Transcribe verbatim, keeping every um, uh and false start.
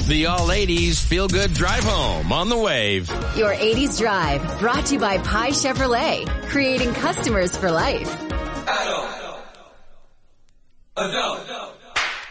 The All eighties Feel Good Drive Home on the Wave. Your eighties Drive, brought to you by Pi Chevrolet, creating customers for life. Adult. Adult.